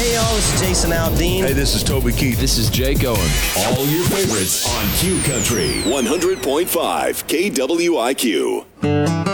Hey, y'all, this is Jason Aldean. Hey, this is Toby Keith. This is Jake Owen. All your favorites on Q Country 100.5 KWIQ.